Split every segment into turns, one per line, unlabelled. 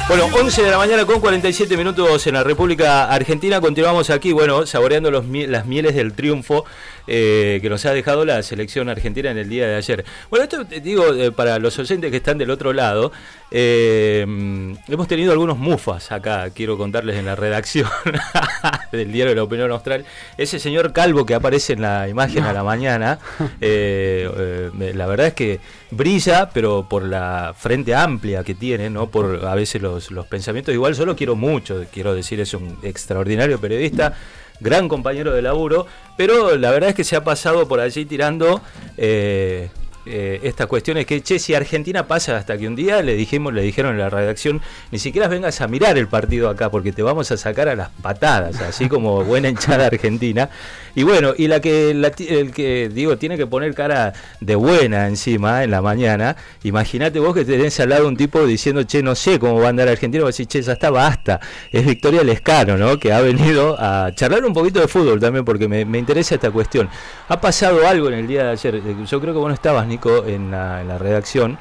Bueno, 11 de la mañana con 47 minutos en la República Argentina. Continuamos aquí, bueno, saboreando las mieles del triunfo que nos ha dejado la selección argentina en el día de ayer. Bueno, esto digo para los oyentes que están del otro lado. Hemos tenido algunos mufas acá, quiero contarles, en la redacción del diario de la Opinión Austral. Ese señor calvo que aparece en la imagen a la mañana, la verdad es que brilla, pero por la frente amplia que tiene, ¿no? Por a veces los pensamientos. Igual yo lo quiero mucho, quiero decir, es un extraordinario periodista, gran compañero de laburo, pero la verdad es que se ha pasado por allí tirando estas cuestiones que, che, si Argentina pasa, hasta que un día le dijeron en la redacción, ni siquiera vengas a mirar el partido acá porque te vamos a sacar a las patadas, así como buena hinchada argentina. Y bueno, y el que digo tiene que poner cara de buena encima en la mañana. Imagínate vos que tenés al lado un tipo diciendo, che, no sé cómo va a andar Argentina, vos decís, che, ya está, basta. Es Victoria Lescano, ¿no? Que ha venido a charlar un poquito de fútbol también, porque me interesa esta cuestión. Ha pasado algo en el día de ayer. Yo creo que vos no estabas, Nico, en la redacción.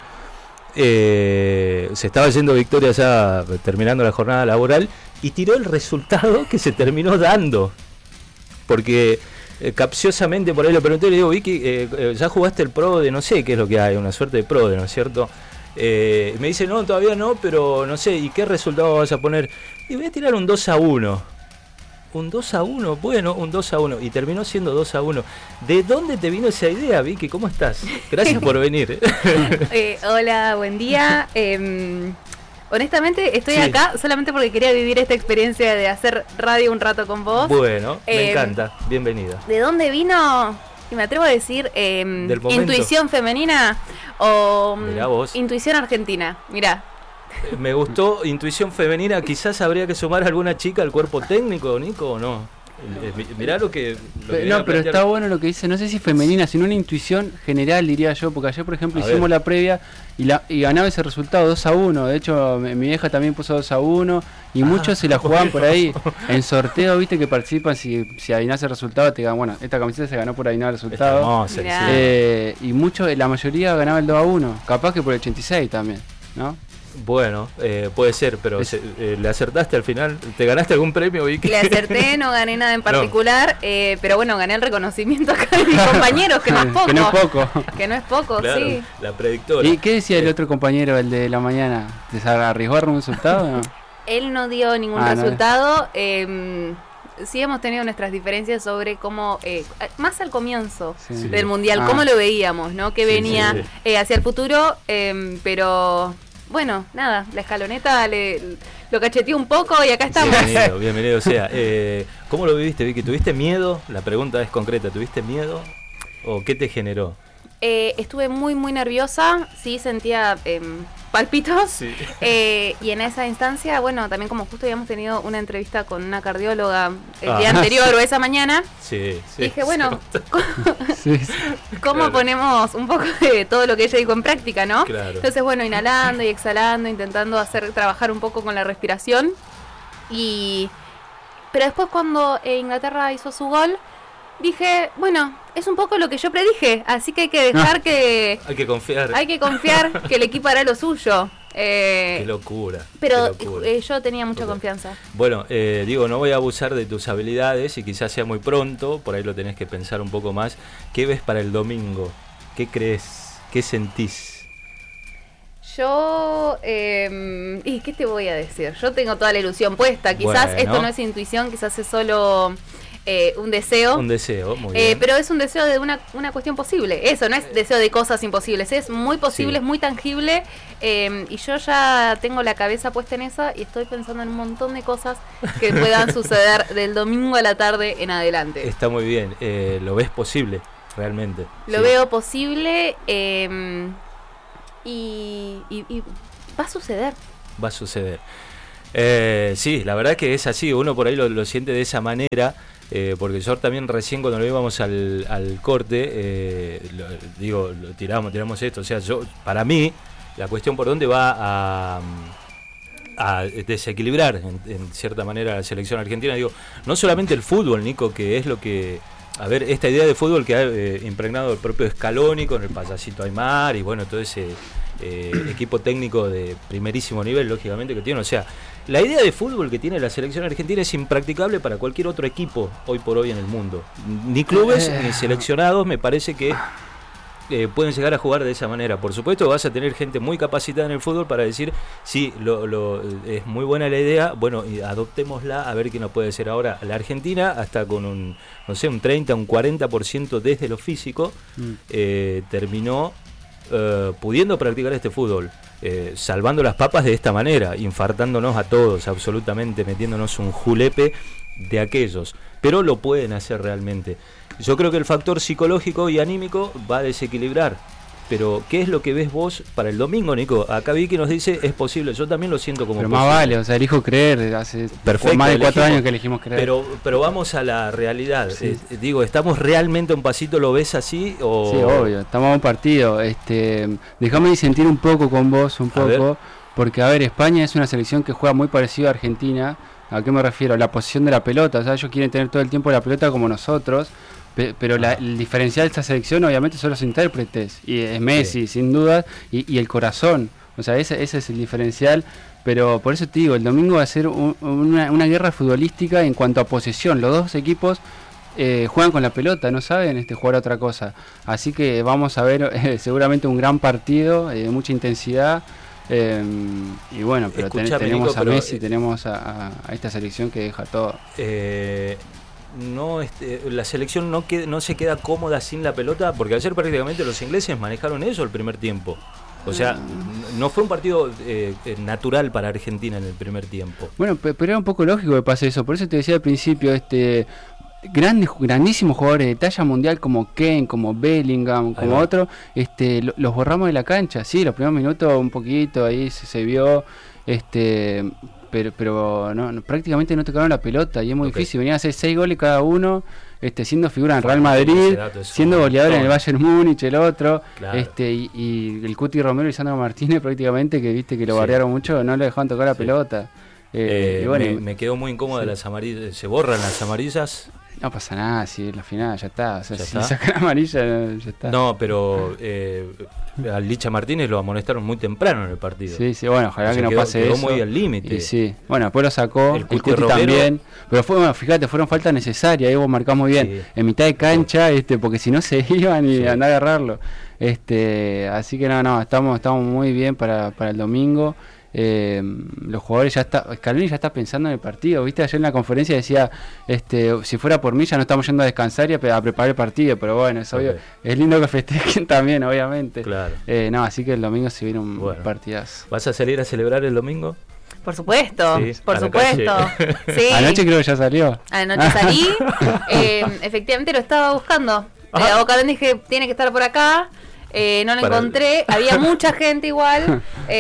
Se estaba yendo Victoria ya terminando la jornada laboral y tiró el resultado que se terminó dando. Porque capciosamente por ahí lo pregunté y le digo, Vicky, ya jugaste el pro de no sé qué es lo que hay, una suerte de pro de, ¿no es cierto? Me dice, no, todavía no, pero no sé, ¿y qué resultado vas a poner? Y voy a tirar un 2-1. Un 2-1, bueno, un 2-1. Y terminó siendo 2-1. ¿De dónde te vino esa idea, Vicky? ¿Cómo estás? Gracias por venir.
Hola, buen día. Honestamente estoy acá solamente porque quería vivir esta experiencia de hacer radio un rato con vos.
Bueno, me encanta. Bienvenida.
¿De dónde vino? Y me atrevo a decir intuición femenina o intuición argentina. Mirá.
Me gustó intuición femenina. Quizás habría que sumar a alguna chica al cuerpo técnico, Nico, o no. Mirá lo que
no, pero está bueno lo que dice, no sé si femenina, sino una intuición general, diría yo, porque ayer, por ejemplo, hicimos la previa y ganaba ese resultado 2-1. De hecho, mi vieja también puso 2-1 y muchos se la jugaban por ahí en sorteo, viste, que participan. Si adivinás el resultado, te digan, bueno, esta camiseta se ganó por adivinar el resultado. Y muchos, la mayoría ganaba el 2-1, capaz que por el 86 también, ¿no?
Bueno, puede ser, pero ¿le acertaste al final? ¿Te ganaste algún premio, Vicky?
Le acerté, no gané nada en particular, pero bueno, gané el reconocimiento acá de mis compañeros, que no es poco.
Que no es poco.
Que no es poco,
claro,
sí.
La predictora.
¿Y qué decía el otro compañero, el de la mañana? ¿Te arriesgó a dar un resultado o no?
Él no dio ningún resultado. Sí hemos tenido nuestras diferencias sobre cómo, más al comienzo del Mundial, cómo lo veíamos, ¿no? Que venía hacia el futuro, pero... Bueno, nada, la escaloneta lo cacheteó un poco y acá estamos.
Bienvenido sea. ¿Cómo lo viviste, Vicky? ¿Tuviste miedo? La pregunta es concreta. ¿Tuviste miedo? ¿O qué te generó?
Estuve muy, muy nerviosa. Sí, sentía pálpitos. Sí. Y en esa instancia, bueno, también como justo habíamos tenido una entrevista con una cardióloga el día anterior o esa mañana. Dije, bueno, ¿cómo ponemos un poco de todo lo que ella dijo en práctica, no?
Claro.
Entonces, bueno, inhalando y exhalando, intentando trabajar un poco con la respiración. Pero después cuando Inglaterra hizo su gol, dije, bueno, es un poco lo que yo predije, así que hay que dejar que...
Hay que confiar.
Hay que confiar que el equipo hará lo suyo.
Qué locura.
Pero
qué locura.
Yo tenía mucha confianza.
Bueno, digo, no voy a abusar de tus habilidades y quizás sea muy pronto, por ahí lo tenés que pensar un poco más. ¿Qué ves para el domingo? ¿Qué crees? ¿Qué sentís?
Yo, ¿y qué te voy a decir? Yo tengo toda la ilusión puesta. Quizás esto no es intuición, quizás es solo... un deseo.
Un deseo, muy bien.
Pero es un deseo de una cuestión posible. Eso, no es deseo de cosas imposibles. Es muy posible, es muy tangible. Y yo ya tengo la cabeza puesta en esa y estoy pensando en un montón de cosas que puedan suceder del domingo a la tarde en adelante.
Está muy bien. ¿Lo ves posible, realmente?
Lo veo posible y va a suceder.
Va a suceder. Sí, la verdad que es así. Uno por ahí lo siente de esa manera. Porque yo también recién cuando lo íbamos al corte, tiramos esto, o sea, para mí, la cuestión por dónde va a desequilibrar en cierta manera la selección argentina, digo, no solamente el fútbol, Nico, que es lo que, a ver, esta idea de fútbol que ha impregnado el propio Scaloni con el payasito Aymar y bueno, todo ese equipo técnico de primerísimo nivel, lógicamente, que tiene. O sea, la idea de fútbol que tiene la selección argentina es impracticable para cualquier otro equipo hoy por hoy en el mundo. Ni clubes ni seleccionados me parece que pueden llegar a jugar de esa manera. Por supuesto vas a tener gente muy capacitada en el fútbol para decir, sí, es muy buena la idea, bueno, adoptémosla a ver qué nos puede hacer. Ahora, la Argentina, hasta con un 30, un 40% desde lo físico, terminó pudiendo practicar este fútbol, salvando las papas de esta manera, infartándonos a todos, absolutamente, metiéndonos un julepe de aquellos, pero lo pueden hacer realmente. Yo creo que el factor psicológico y anímico va a desequilibrar. Pero, ¿qué es lo que ves vos para el domingo, Nico? Acá Vicky nos dice, es posible, yo también lo siento como posible.
Pero más vale, o sea, elijo creer, hace más de 4 años que elegimos creer.
Pero vamos a la realidad, sí. Digo, ¿estamos realmente a un pasito, lo ves así? O...
Sí, obvio, estamos a un partido. Déjame disentir un poco con vos, porque a ver, España es una selección que juega muy parecido a Argentina. ¿A qué me refiero? La posición de la pelota, o sea, ellos quieren tener todo el tiempo la pelota como nosotros. Pero el diferencial de esta selección obviamente son los intérpretes, y es Messi, sin duda, y el corazón, o sea, ese es el diferencial. Pero por eso te digo, el domingo va a ser una guerra futbolística en cuanto a posesión. Los dos equipos juegan con la pelota, no saben jugar a otra cosa, así que vamos a ver seguramente un gran partido de mucha intensidad. Y bueno, pero tenemos Nico, a Messi, tenemos a esta selección que deja todo.
No, la selección no se queda cómoda sin la pelota, porque ayer prácticamente los ingleses manejaron eso el primer tiempo. O sea, no fue un partido natural para Argentina en el primer tiempo.
Bueno, pero era un poco lógico que pase eso. Por eso te decía al principio, grandísimos jugadores de talla mundial como Kane, como Bellingham, como otro, los borramos de la cancha. Sí, los primeros minutos un poquito ahí se vio, pero no, prácticamente no tocaron la pelota y es muy difícil. Venían a hacer 6 goles cada uno, siendo figura en Real Madrid, siendo goleador en el Bayern Múnich, el otro, claro. Y el Cuti Romero y Sandro Martínez prácticamente, que viste que lo bardearon mucho, no le dejaban tocar la pelota.
Y bueno, me quedó muy incómoda las amarillas. ¿Se borran las amarillas?
No pasa nada, si es la final ya está. O sea, si sacan amarilla ya está.
No, pero al Licha Martínez lo amonestaron muy temprano en el partido.
Sí, bueno, ojalá que no pase eso.
Quedó muy al límite.
Sí, bueno, después lo sacó, el Cuti también. Pero fíjate, fueron faltas necesarias, ahí vos marcás muy bien. Sí. En mitad de cancha, porque si no se iban y andá a agarrarlo. Así que no, estamos muy bien para el domingo. Los jugadores Scaloni ya está pensando en el partido, viste, ayer en la conferencia decía, si fuera por mí ya no estamos yendo a descansar y a preparar el partido, pero bueno, es obvio, es lindo que festejen también, obviamente.
Claro.
Así que el domingo se viene un partidazo.
¿Vas a salir a celebrar el domingo?
Por supuesto, por supuesto. Sí.
Anoche creo que ya salió.
Anoche salí, efectivamente lo estaba buscando. A Boca dije, tiene que estar por acá. No lo encontré, había mucha gente igual.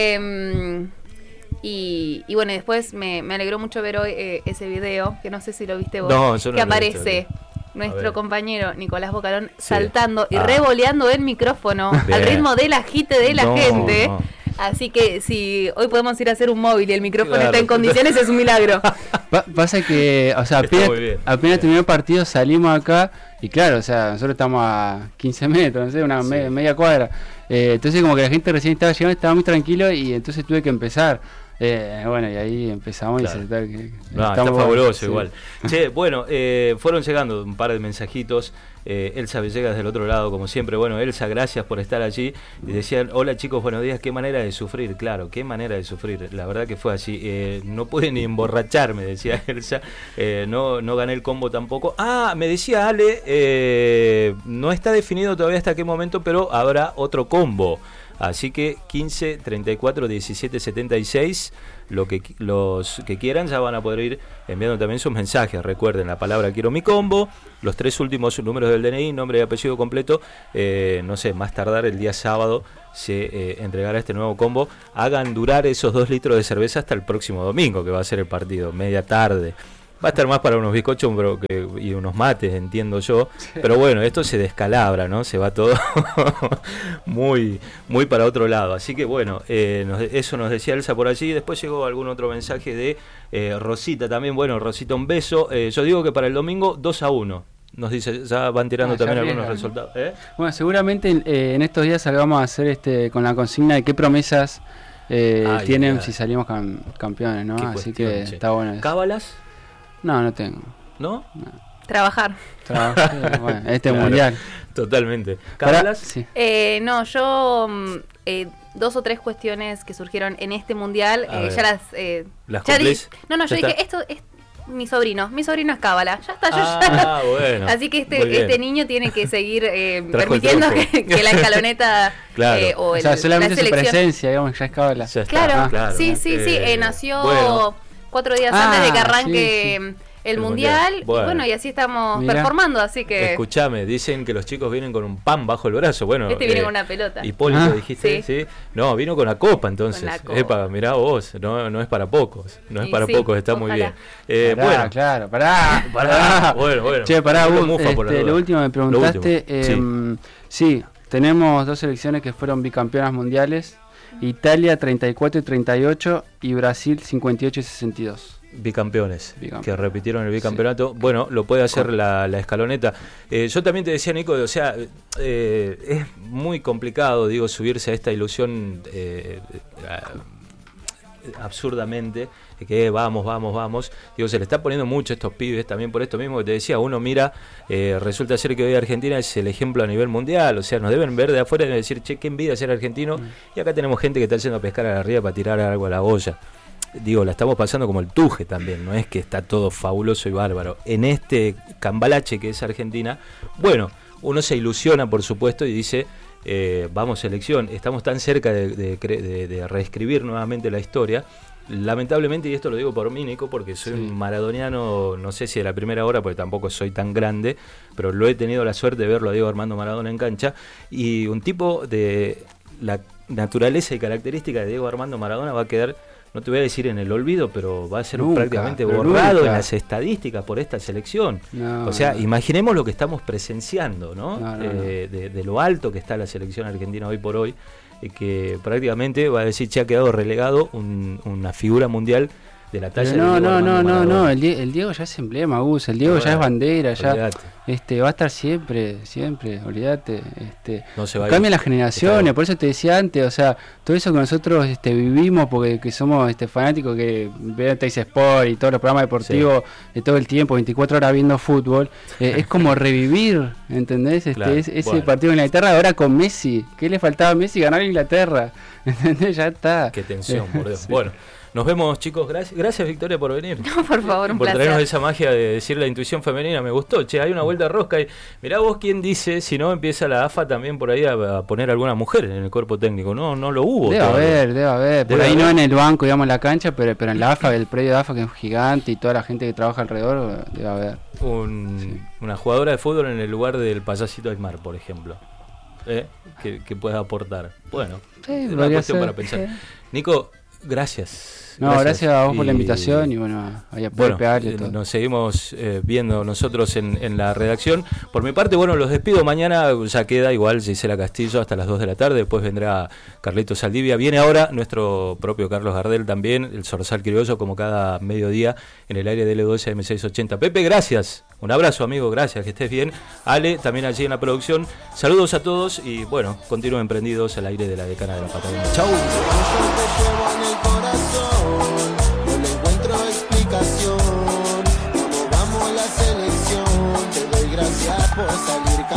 Y bueno, después me alegró mucho ver hoy ese video, que no sé si lo viste vos, que aparece nuestro compañero Nicolás Bocalón saltando y revoleando el micrófono al ritmo del agite de la gente. Así que si hoy podemos ir a hacer un móvil y el micrófono está en condiciones, es un milagro.
Pasa que, o sea, apenas terminó el partido, salimos acá y claro, o sea, nosotros estamos a 15 metros, no sé, una media cuadra. Entonces como que la gente recién estaba llegando, estaba muy tranquilo y entonces tuve que empezar. Bueno, y ahí empezamos y
está fabuloso igual. Che, bueno, fueron llegando un par de mensajitos. Elsa Villegas del otro lado, como siempre. Bueno, Elsa, gracias por estar allí. Y decían, hola chicos, buenos días, qué manera de sufrir. Claro, qué manera de sufrir. La verdad que fue así. No pude ni emborracharme, decía Elsa. No gané el combo tampoco. Me decía Ale, no está definido todavía hasta qué momento, pero habrá otro combo. Así que 15, 34, 17, 76, los que quieran ya van a poder ir enviando también sus mensajes. Recuerden la palabra quiero mi combo, los 3 últimos números del DNI, nombre y apellido completo. No sé, más tardar el día sábado se entregará este nuevo combo. Hagan durar esos 2 litros de cerveza hasta el próximo domingo, que va a ser el partido, media tarde. Va a estar más para unos bizcochos y unos mates, entiendo yo. Pero bueno, esto se descalabra, ¿no? Se va todo muy, muy para otro lado. Así que bueno, eso nos decía Elsa por allí. Después llegó algún otro mensaje de Rosita también. Bueno, Rosita, un beso. Yo digo que para el domingo 2-1. nos dice, ya van tirando también algunos resultados.
Bueno, seguramente en estos días salgamos a hacer con la consigna de qué promesas tienen si salimos campeones, ¿no? Así que está bueno eso.
¿Cábalas?
No tengo.
¿No?
Trabajar.
Bueno, mundial.
Totalmente. ¿Cábalas?
Sí.
No, yo 2 o 3 cuestiones que surgieron en este mundial, ya
las cumplís.
Yo dije, esto es mi sobrino es cábala, ya está,
bueno.
Así que este niño tiene que seguir permitiendo que la escaloneta
o sea, solamente su presencia, digamos, ya es cábala.
Claro. Sí, nació 4 días antes de que arranque el mundial. Y así estamos performando, así que...
Escuchame, dicen que los chicos vienen con un pan bajo el brazo. Bueno,
viene con una pelota.
Hipólito, dijiste, ¿sí? No, vino con la copa, entonces. Mirá vos, no es para pocos. No es para pocos, está muy bien.
Pará.
Bueno.
Che, pará, lo último me preguntaste. Sí, tenemos 2 selecciones que fueron bicampeonas mundiales. Italia 34 y 38 y Brasil 58 y 62.
Bicampeones, que repitieron el bicampeonato. Sí. Bueno, lo puede hacer la escaloneta. Yo también te decía, Nico, o sea, es muy complicado, subirse a esta ilusión absurdamente, que vamos. Se le está poniendo mucho a estos pibes también por esto mismo que te decía. Uno mira, resulta ser que hoy Argentina es el ejemplo a nivel mundial, o sea, nos deben ver de afuera y decir, che, qué envidia ser argentino, y acá tenemos gente que está yendo a pescar a la ría para tirar algo a la olla. La estamos pasando como el tuje también, no es que está todo fabuloso y bárbaro. En este cambalache que es Argentina, bueno, uno se ilusiona, por supuesto, y dice, vamos selección, estamos tan cerca de reescribir nuevamente la historia. Lamentablemente, y esto lo digo por mí, Nico, porque soy un maradoniano, no sé si de la primera hora, porque tampoco soy tan grande, pero lo he tenido la suerte de verlo a Diego Armando Maradona en cancha, y un tipo de la naturaleza y característica de Diego Armando Maradona va a quedar, no te voy a decir en el olvido, pero va a ser prácticamente borrado en las estadísticas por esta selección. Imaginemos lo que estamos presenciando, ¿no? De lo alto que está la selección argentina hoy por hoy, que prácticamente va a decir, ha quedado relegado una figura mundial de la talla
No, el Diego ya es emblema, Gus, el Diego ya es bandera, ya va a estar siempre, olvídate.
No se va
cambian las generaciones, por eso te decía antes, o sea, todo eso que nosotros vivimos, porque que somos fanáticos que ven Teis Sport y todos los programas deportivos de todo el tiempo, 24 horas viendo fútbol, es como revivir, ¿entendés? Ese partido en Inglaterra ahora con Messi, ¿qué le faltaba a Messi? Ganar a Inglaterra, ¿entendés? Ya está.
Qué tensión, por Dios. Bueno. Nos vemos, chicos. Gracias, Victoria, por venir.
No, por favor, un placer.
Por traernos esa magia de decir la intuición femenina. Me gustó. Che, hay una vuelta de rosca. Y mirá vos quién dice, si no empieza la AFA también por ahí a poner alguna mujer en el cuerpo técnico. No lo hubo.
Debe haber. Por ahí no en el banco, digamos, en la cancha, pero en la AFA, el predio de AFA, que es gigante, y toda la gente que trabaja alrededor, debe haber.
Una jugadora de fútbol en el lugar del payasito Aymar, por ejemplo. Que pueda aportar. Bueno, es una cuestión para pensar. Nico, gracias.
Gracias a vos por la invitación y ahí a poder pegarle todo.
Nos seguimos viendo nosotros en la redacción. Por mi parte, los despido. Mañana ya queda igual Gisela Castillo hasta las 2 de la tarde. Después vendrá Carlitos Saldivia. Viene ahora nuestro propio Carlos Gardel también, el Zorzal Criollo, como cada mediodía en el aire de L12 M680. Pepe, gracias. Un abrazo, amigo. Gracias, que estés bien. Ale, también allí en la producción. Saludos a todos y continúen prendidos al aire de la Decana de la Patagonia. Chau.
No le encuentro explicación. Vamos la selección. Te doy gracias por salir.